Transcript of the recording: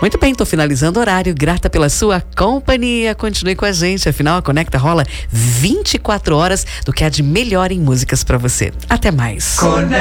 Muito bem, tô finalizando o horário. Grata pela sua companhia. Continue com a gente. Afinal, a Conecta rola 24 horas do que há de melhor em músicas pra você. Até mais.